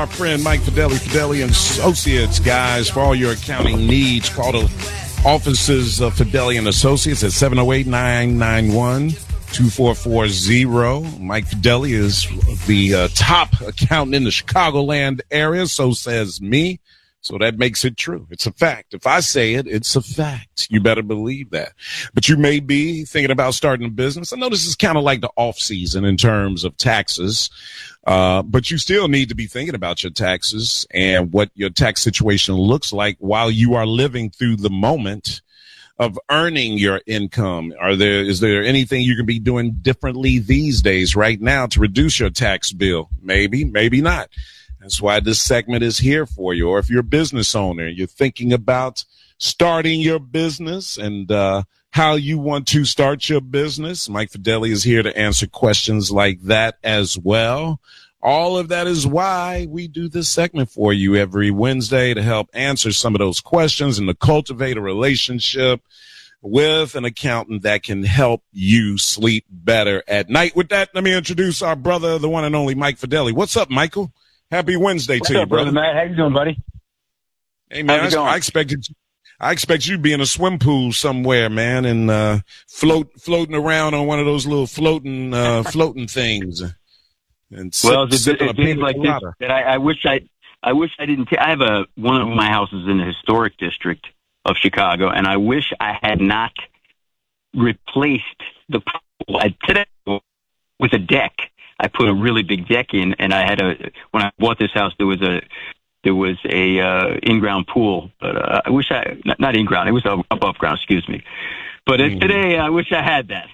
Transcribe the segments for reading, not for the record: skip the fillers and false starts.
Our friend Mike Fideli, Fideli and Associates, guys, for all your accounting needs. Call the offices of Fideli and Associates at 708-991-2440. Mike Fideli is the top accountant in the Chicagoland area, so says me. So that makes it true. It's a fact. If I say it, it's a fact. You better believe that. But you may be thinking about starting a business. I know this is kind of like the off season in terms of taxes. But you still need to be thinking about your taxes and what your tax situation looks like while you are living through the moment of earning your income. Is there anything you can be doing differently these days right now to reduce your tax bill? Maybe, maybe not. That's why this segment is here for you. Or if you're a business owner, you're thinking about starting your business and how you want to start your business, Mike Fideli is here to answer questions like that as well. All of that is why we do this segment for you every Wednesday to help answer some of those questions and to cultivate a relationship with an accountant that can help you sleep better at night. With that, let me introduce our brother, the one and only Mike Fideli. What's up, Michael? Happy Wednesday to you, brother. Matt? How you doing, buddy? Hey, man, I expect you to be in a swim pool somewhere, man, and floating around on one of those little floating things. And well, it's things like this that I wish I didn't. I have one of my houses in the historic district of Chicago, and I wish I had not replaced the pool today with a deck. I put a really big deck in, and when I bought this house, there was a in-ground pool, but I wish not in-ground, it was above ground, excuse me. But today, I wish I had that.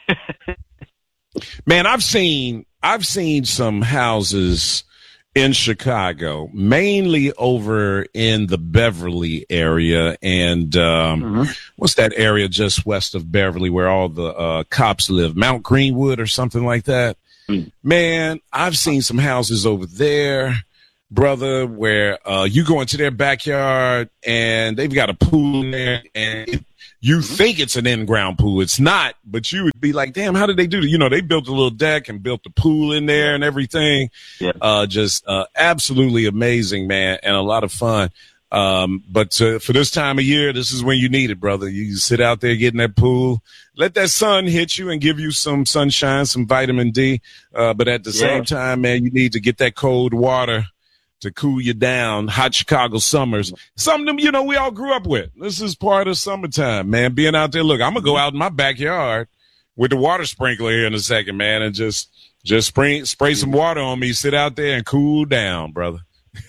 Man, I've seen some houses in Chicago, mainly over in the Beverly area, and what's that area just west of Beverly where all the cops live, Mount Greenwood or something like that? Man, I've seen some houses over there, brother, where you go into their backyard and they've got a pool in there, and you think it's an in-ground pool. It's not, but you would be like, damn, how did they do that? You know, they built a little deck and built the pool in there and everything. Yeah. Just absolutely amazing, man, and a lot of fun. But for this time of year, this is when you need it, brother. You sit out there, get in that pool, let that sun hit you and give you some sunshine, some vitamin D. But at the same time, man, you need to get that cold water to cool you down. Hot Chicago summers, something, you know, we all grew up with. This is part of summertime, man. Being out there. Look, I'm going to go out in my backyard with the water sprinkler here in a second, man, and just spray some water on me, sit out there and cool down, brother.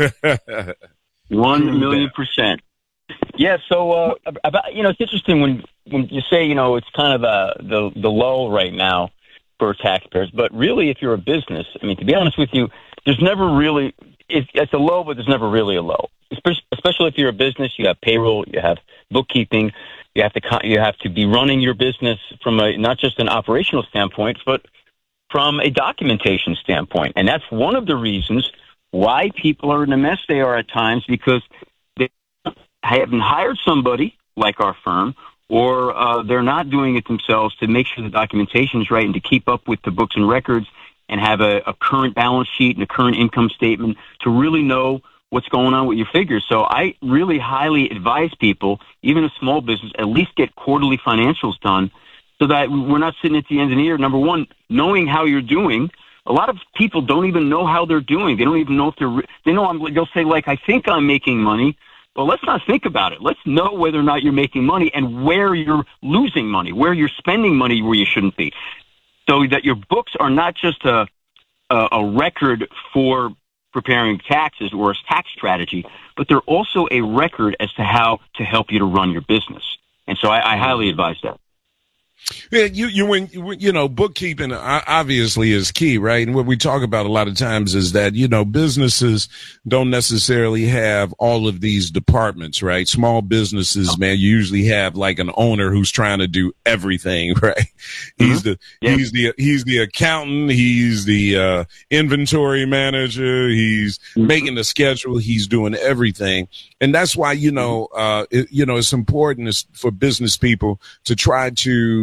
1,000,000%. Yeah. So, it's interesting when you say, it's kind of the lull right now for taxpayers, but really, if you're a business, I mean, to be honest with you, there's never really, it's a low, but there's never really a low, especially if you're a business, you have payroll, you have bookkeeping, you have to be running your business from not just an operational standpoint, but from a documentation standpoint. And that's one of the reasons why people are in the mess they are at times, because they haven't hired somebody like our firm, or they're not doing it themselves to make sure the documentation is right and to keep up with the books and records and have a current balance sheet and a current income statement to really know what's going on with your figures. So I really highly advise people, even a small business, at least get quarterly financials done so that we're not sitting at the end of the year. Number one, knowing how you're doing. A lot of people don't even know how they're doing. They don't even know if they'll say, like, I think I'm making money. But let's not think about it. Let's know whether or not you're making money and where you're losing money, where you're spending money where you shouldn't be. So that your books are not just a record for preparing taxes or a tax strategy, but they're also a record as to how to help you to run your business. And so I highly advise that. Yeah, when bookkeeping obviously is key, right? And what we talk about a lot of times is that, businesses don't necessarily have all of these departments, right? Small businesses, man, you usually have like an owner who's trying to do everything, right? He's the accountant, he's the inventory manager, he's making the schedule, he's doing everything. And that's why, it's important for business people to try to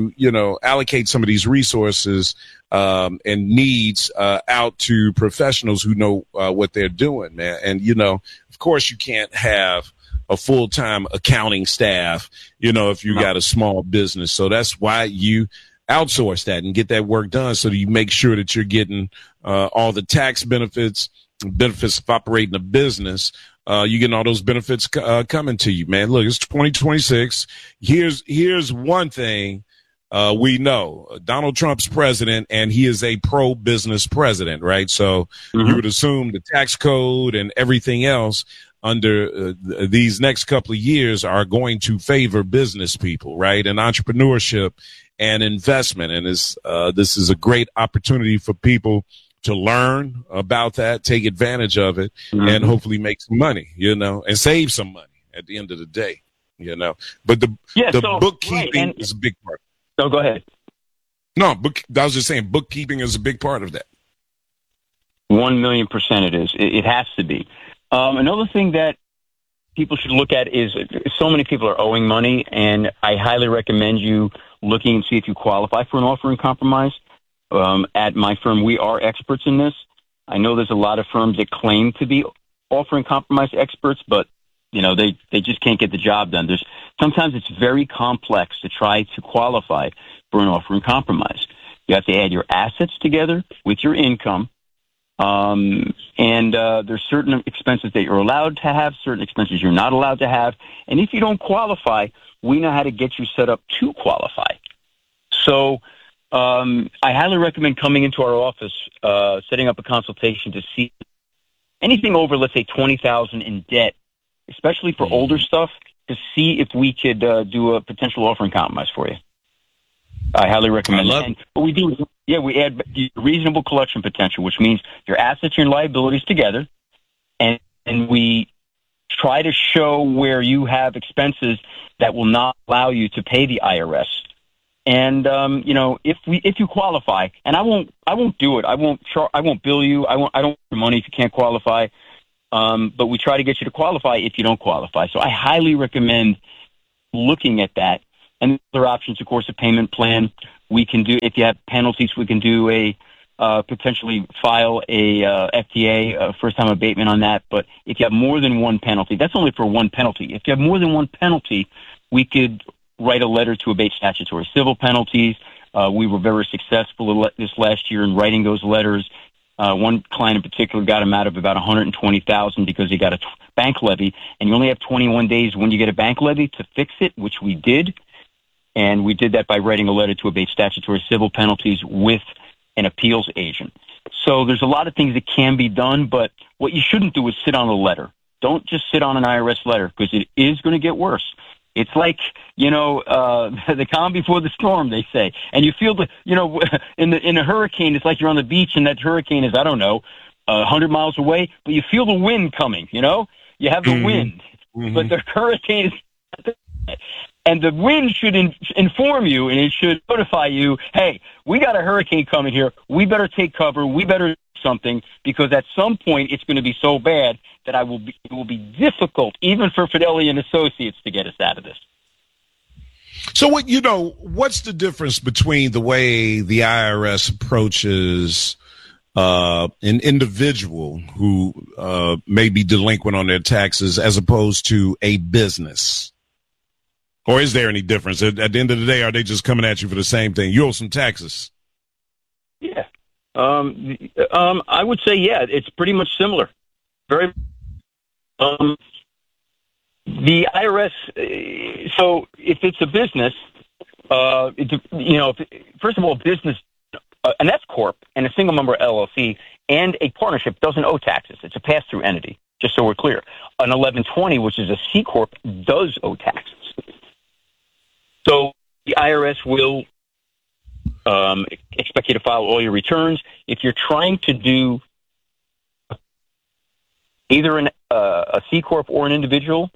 to, allocate some of these resources and needs out to professionals who know what they're doing, man. And, of course, you can't have a full-time accounting staff, if you got a small business. So that's why you outsource that and get that work done so that you make sure that you're getting all the tax benefits of operating a business. You're getting all those benefits coming to you, man. Look, it's 2026. Here's one thing we know. Donald Trump's president, and he is a pro-business president, right? So you would assume the tax code and everything else under these next couple of years are going to favor business people, right? And entrepreneurship and investment. And this is a great opportunity for people to learn about that, take advantage of it, and hopefully make some money, and save some money at the end of the day, But the bookkeeping is a big part. No, go ahead. No, I was just saying bookkeeping is a big part of that. 1,000,000% it is. It has to be. Another thing that people should look at is so many people are owing money, and I highly recommend you looking and see if you qualify for an offer in compromise. At my firm, we are experts in this. I know there's a lot of firms that claim to be offering compromise experts, but they just can't get the job done. Sometimes it's very complex to try to qualify for an offer in compromise. You have to add your assets together with your income. And there's certain expenses that you're allowed to have, certain expenses you're not allowed to have. And if you don't qualify, we know how to get you set up to qualify. So I highly recommend coming into our office, setting up a consultation to see anything over, let's say, $20,000 in debt, especially for older stuff, to see if we could do a potential offer in compromise for you. I highly recommend it. What we do is, we add reasonable collection potential, which means your assets and your liabilities together, and we try to show where you have expenses that will not allow you to pay the IRS. And if you qualify, and I won't do it. I won't bill you. I don't want your money if you can't qualify. But we try to get you to qualify if you don't qualify. So I highly recommend looking at that. And other options, of course, a payment plan. We can do, if you have penalties, we can do potentially file a FTA, first time abatement on that. But if you have more than one penalty, that's only for one penalty. If you have more than one penalty, we could write a letter to abate statutory civil penalties. We were very successful this last year in writing those letters. One client in particular got him out of about $120,000 because he got a bank levy, and you only have 21 days when you get a bank levy to fix it, which we did. And we did that by writing a letter to abate statutory civil penalties with an appeals agent. So there's a lot of things that can be done, but what you shouldn't do is sit on a letter. Don't just sit on an IRS letter, because it is going to get worse. It's like, the calm before the storm, they say. And you feel in a hurricane, it's like you're on the beach and that hurricane is, 100 miles away, but you feel the wind coming, you have the wind, but the hurricane is, and the wind should inform you, and it should notify you, hey, we got a hurricane coming here. We better take cover. We better do something, because at some point it's going to be so bad that it will be difficult, even for Fidelity and Associates, to get us out of this. So what's the difference between the way the IRS approaches an individual who may be delinquent on their taxes as opposed to a business? Or is there any difference? At the end of the day, are they just coming at you for the same thing? You owe some taxes. Yeah. I would say, it's pretty much similar. Very. The IRS, so if it's a business, first of all, business, an S Corp and a single member LLC and a partnership doesn't owe taxes. It's a pass-through entity, just so we're clear. An 1120, which is a C Corp, does owe taxes. So the IRS will expect you to file all your returns. If you're trying to do either a C Corp or an individual,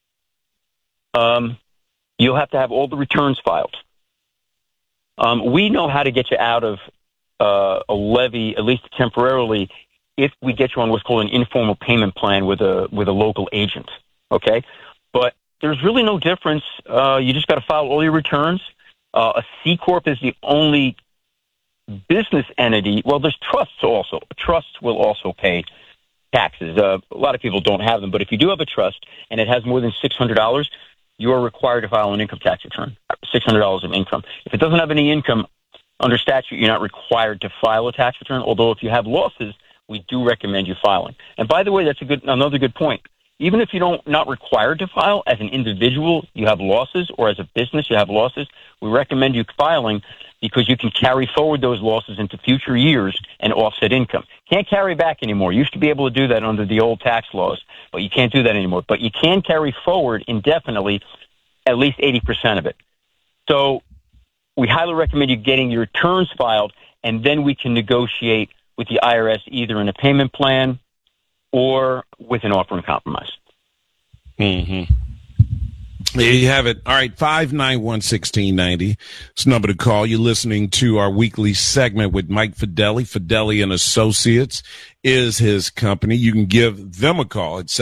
you'll have to have all the returns filed. We know how to get you out of a levy, at least temporarily, if we get you on what's called an informal payment plan with a local agent. Okay, but there's really no difference. You just got to file all your returns. A C Corp is the only business entity. Well, there's trusts also. A trust will also pay taxes. A lot of people don't have them, but if you do have a trust and it has more than $600, you are required to file an income tax return, $600 of income. If it doesn't have any income, under statute, you're not required to file a tax return, although if you have losses, we do recommend you filing. And by the way, that's another good point. Even if you're not required to file, as an individual, you have losses, or as a business, you have losses, we recommend you filing because you can carry forward those losses into future years and offset income. Can't carry back anymore. You used to be able to do that under the old tax laws, but you can't do that anymore. But you can carry forward indefinitely at least 80% of it. So we highly recommend you getting your returns filed, and then we can negotiate with the IRS either in a payment plan or with an offer and compromise. Mm-hmm. There you have it. All right, 591-1690. It's the number to call. You're listening to our weekly segment with Mike Fedeli. Fedeli and Associates is his company. You can give them a call at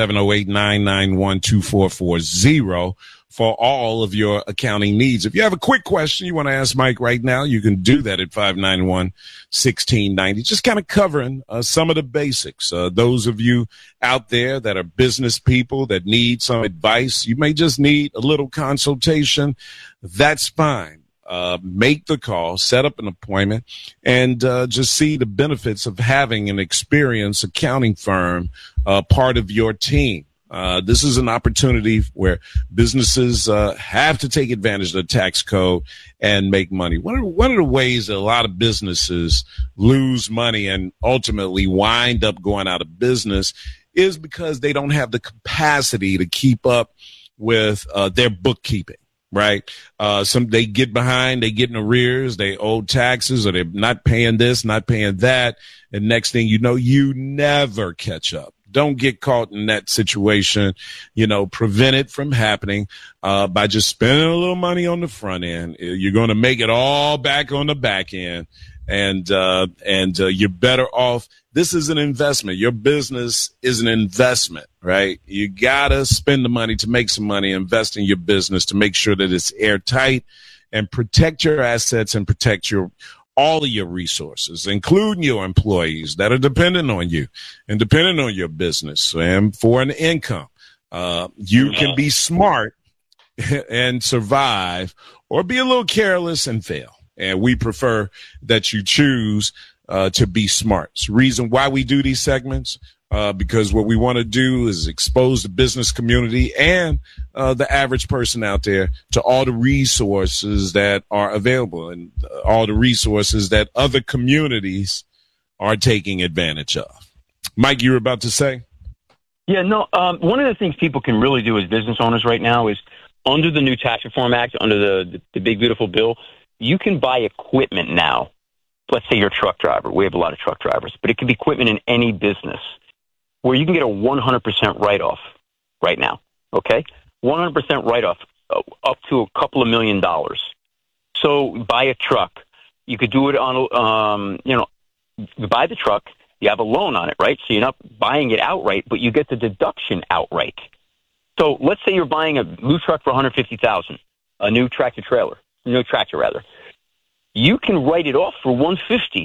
708-991-2440 for all of your accounting needs. If you have a quick question you want to ask Mike right now, you can do that at 591-1690. Just kind of covering some of the basics. Those of you out there that are business people that need some advice, you may just need a little consultation. That's fine. Make the call, set up an appointment, and just see the benefits of having an experienced accounting firm part of your team. This is an opportunity where businesses have to take advantage of the tax code and make money. One of the ways that a lot of businesses lose money and ultimately wind up going out of business is because they don't have the capacity to keep up with their bookkeeping. Right. They get behind, they get in arrears, they owe taxes, or they're not paying this, not paying that. And next thing you know, you never catch up. Don't get caught in that situation. Prevent it from happening by just spending a little money on the front end. You're going to make it all back on the back end, and you're better off. This is an investment. Your business is an investment, right? You gotta spend the money to make some money, invest in your business to make sure that it's airtight, and protect your assets and protect all of your resources, including your employees that are dependent on you and dependent on your business and for an income. You can be smart and survive, or be a little careless and fail. And we prefer that you choose to be smart. It's the reason why we do these segments, because what we want to do is expose the business community and the average person out there to all the resources that are available and all the resources that other communities are taking advantage of. Mike, you were about to say? Yeah, no. One of the things people can really do as business owners right now is, under the new Tax Reform Act, under the big, beautiful bill, you can buy equipment now. Let's say you're a truck driver. We have a lot of truck drivers, but it could be equipment in any business where you can get a 100% write-off right now, okay? 100% write-off up to a couple of $1 million. So buy a truck. You could do it on, you buy the truck, you have a loan on it, right? So you're not buying it outright, but you get the deduction outright. So let's say you're buying a new truck for $150,000, a new tractor rather. You can write it off for $150,000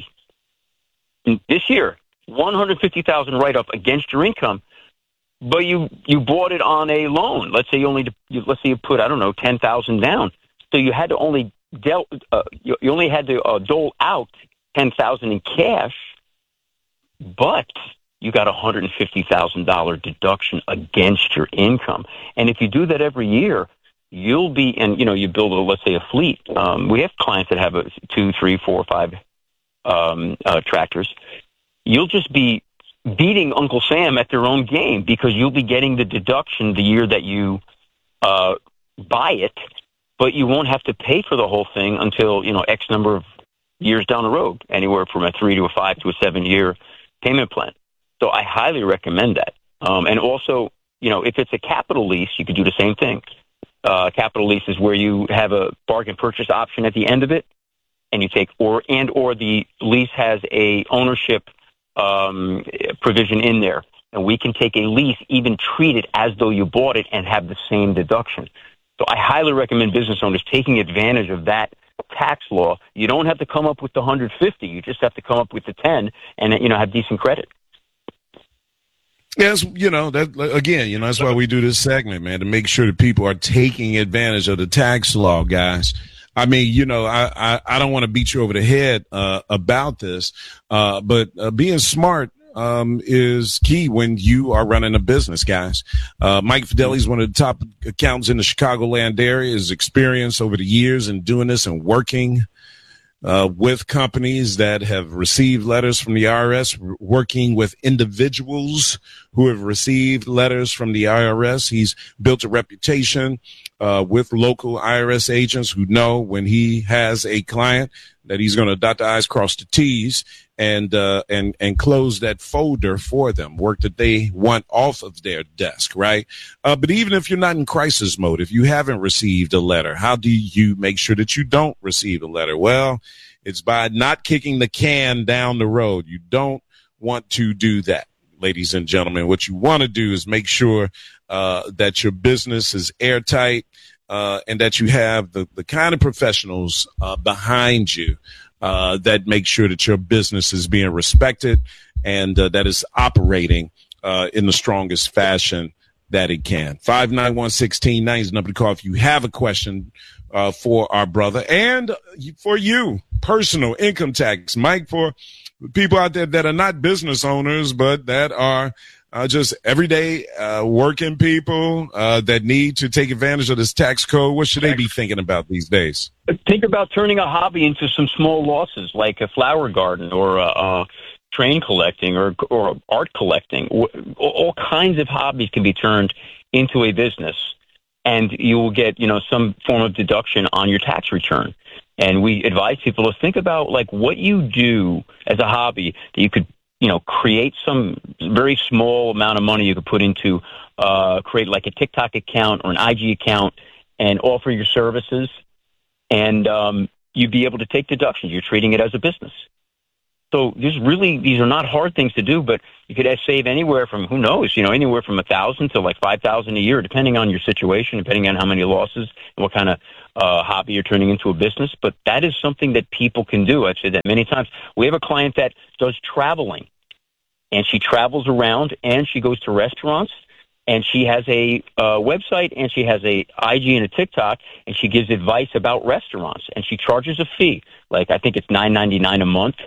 this year. $150,000 write-off against your income, but you bought it on a loan. Let's say you put $10,000 down, so you had to only dole out $10,000 in cash, but you got a $150,000 deduction against your income. And if you do that every year, you'll be, and you build let's say a fleet. We have clients that have 2, 3, 4, 5 tractors. You'll just be beating Uncle Sam at their own game, because you'll be getting the deduction the year that you buy it, but you won't have to pay for the whole thing until X number of years down the road, anywhere from a 3 to a 5 to a 7-year payment plan. So I highly recommend that. And also, if it's a capital lease, you could do the same thing. Capital lease is where you have a bargain purchase option at the end of it, and you take or the lease has a ownership provision in there, and we can take a lease, even treat it as though you bought it, and have the same deduction. So I highly recommend business owners taking advantage of that tax law, you don't have to come up with the 150. You just have to come up with the 10 and, have decent credit. Yes, that again, that's why we do this segment, man, to make sure that people are taking advantage of the tax law, guys. I mean, I don't want to beat you over the head about this, but being smart is key when you are running a business, guys. Mike Fideli is one of the top accountants in the Chicagoland area. His experience over the years in doing this and working with companies that have received letters from the IRS, working with individuals who have received letters from the IRS. He's built a reputation with local IRS agents who know when he has a client that he's going to dot the I's, cross the T's, and close that folder for them, work that they want off of their desk, right? But even if you're not in crisis mode, if you haven't received a letter, how do you make sure that you don't receive a letter? Well, it's by not kicking the can down the road. You don't want to do that, ladies and gentlemen. What you want to do is make sure that your business is airtight, and that you have the kind of professionals behind you that make sure that your business is being respected and that is operating in the strongest fashion that it can. 591-1690 is the number to call if you have a question for our brother and for you, personal income tax. Mike, for people out there that are not business owners but that are just everyday working people that need to take advantage of this tax code, what should they be thinking about these days? Think about turning a hobby into some small losses, like a flower garden or train collecting or art collecting. All kinds of hobbies can be turned into a business, and you will get some form of deduction on your tax return. And we advise people to think about like what you do as a hobby that you could create some very small amount of money you could put into create like a TikTok account or an IG account and offer your services, and you'd be able to take deductions. You're treating it as a business. So these are not hard things to do, but you could save anywhere from, who knows, anywhere from $1,000 to like $5,000 a year, depending on your situation, depending on how many losses and what kind of hobby you're turning into a business. But that is something that people can do. I've said that many times. We have a client that does traveling, and she travels around and she goes to restaurants, and she has a website, and she has a IG and a TikTok, and she gives advice about restaurants, and she charges a fee. Like, I think it's $9.99 a month.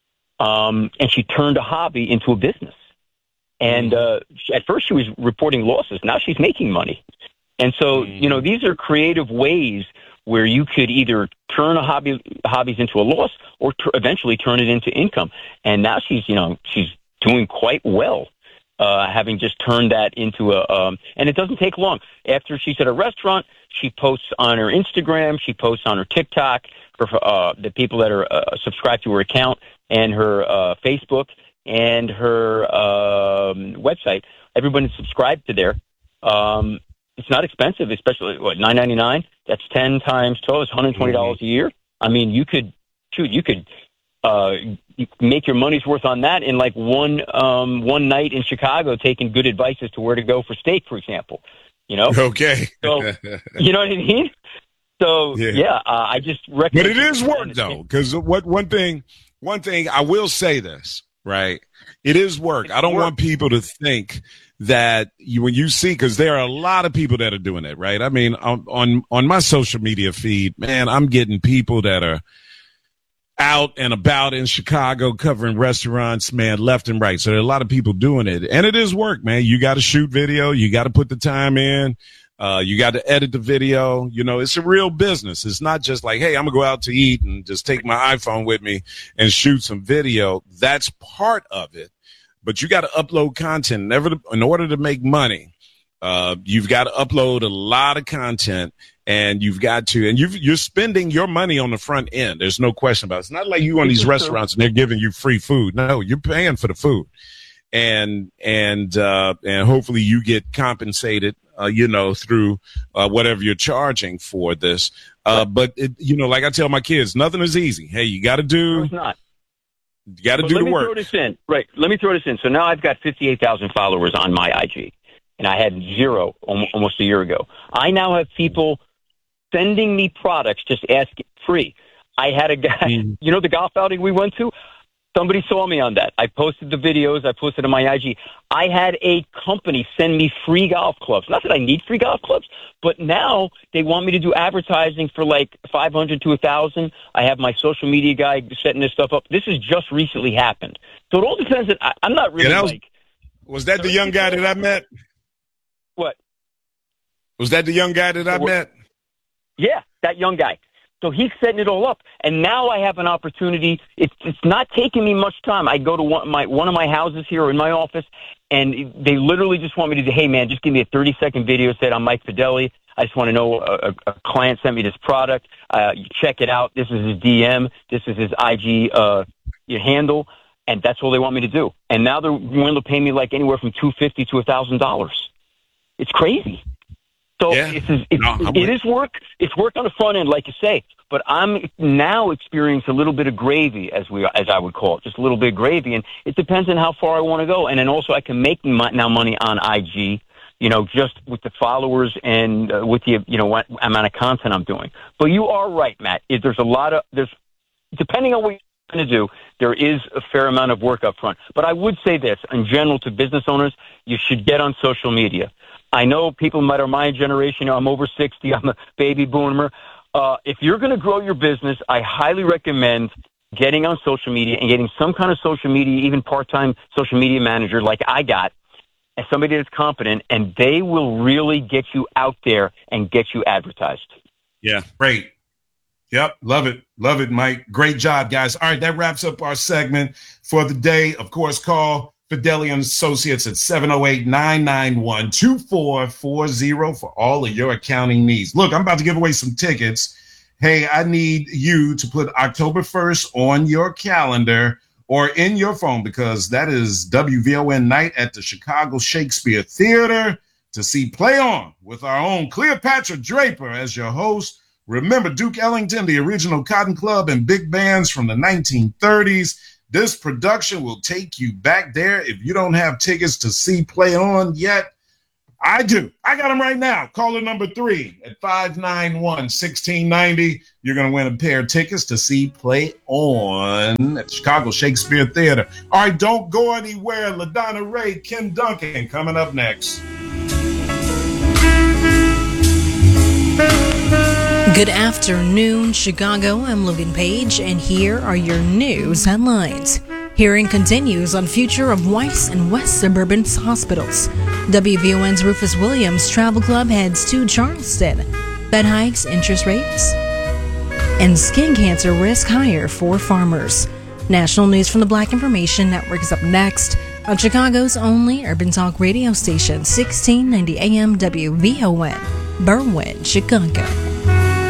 And she turned a hobby into a business. And at first she was reporting losses. Now she's making money. And so, these are creative ways where you could either turn hobbies into a loss or eventually turn it into income. And now she's doing quite well, having just turned that into and it doesn't take long. After she's at a restaurant, she posts on her Instagram, she posts on her TikTok for the people that are subscribed to her account, and her Facebook and her website. Everyone is subscribed to there. It's not expensive, especially $9.99. That's 10 times 12. It's $120 a year. I mean, you could make your money's worth on that in like one night in Chicago, taking good advice as to where to go for steak, for example. Okay. So you know what I mean? So I just recommend. But it is work though, because one thing I will say this, right? It is work. I don't want people to think that when you see, because there are a lot of people that are doing it, right? I mean, on my social media feed, man, I'm getting people that are out and about in Chicago covering restaurants, man, left and right. So there are a lot of people doing it, and it is work, man. You got to shoot video. You got to put the time in. You got to edit the video. It's a real business. It's not just like, hey, I'm gonna go out to eat and just take my iPhone with me and shoot some video. That's part of it. But you got to upload content. In order to make money, you've got to upload a lot of content, and you're spending your money on the front end. There's no question about it. It's not like you on these restaurants and they're giving you free food. No, you're paying for the food. And hopefully you get compensated, through whatever you're charging for this. But like I tell my kids, nothing is easy. Hey, you got to do. No, it's not. You got to do the work. Let me throw this in. So now I've got 58,000 followers on my IG, and I had 0 almost a year ago. I now have people sending me products, just ask free. I had a guy, you know, the golf outing we went to. Somebody saw me on that. I posted the videos. I posted on my IG. I had a company send me free golf clubs. Not that I need free golf clubs, but now they want me to do advertising for like $500 to $1,000. I have my social media guy setting this stuff up. This has just recently happened. So it all depends. I'm not really Was that the young guy that I met? What? Was that the young guy that I met? Yeah, that young guy. So he's setting it all up, and now I have an opportunity. It's not taking me much time. I go to one of my houses here in my office, and they literally just want me to do, hey, man, just give me a 30-second video. Said, I'm Mike Fidelli. I just want to know a client sent me this product. You check it out. This is his DM. This is his IG handle, and that's all they want me to do. And now they're willing to pay me like anywhere from $250 to $1,000. It's crazy. So it is work. It's work on the front end, like you say. But I'm now experiencing a little bit of gravy, as I would call it, just a little bit of gravy, and it depends on how far I want to go. And then also, I can make now money on IG, you know, just with the followers and with the what amount of content I'm doing. But you are right, Matt. There's depending on what you're going to do, there is a fair amount of work up front. But I would say this in general to business owners: you should get on social media. I know people that are my generation. I'm over 60. I'm a baby boomer. If you're going to grow your business, I highly recommend getting on social media and getting some kind of social media, even part-time social media manager like I got, and somebody that's competent, and they will really get you out there and get you advertised. Yeah, great. Yep, love it. Love it, Mike. Great job, guys. All right, that wraps up our segment for the day. Of course, call Fidelli & Associates at 708-991-2440 for all of your accounting needs. Look, I'm about to give away some tickets. Hey, I need you to put October 1st on your calendar or in your phone, because that is WVON night at the Chicago Shakespeare Theater to see Play On with our own Cleopatra Draper as your host. Remember Duke Ellington, the original Cotton Club and big bands from the 1930s. This production will take you back there. If you don't have tickets to see Play On yet, I do. I got them right now. Caller number 3 at 591-1690. You're going to win a pair of tickets to see Play On at Chicago Shakespeare Theater. All right, don't go anywhere. LaDonna Ray, Ken Duncan coming up next. Good afternoon, Chicago. I'm Logan Page, and here are your news headlines. Hearing continues on future of Weiss and West Suburban hospitals. WVON's Rufus Williams Travel Club heads to Charleston. Fed hikes interest rates. And skin cancer risk higher for farmers. National news from the Black Information Network is up next on Chicago's only urban talk radio station, 1690 AM WVON, Berwyn, Chicago.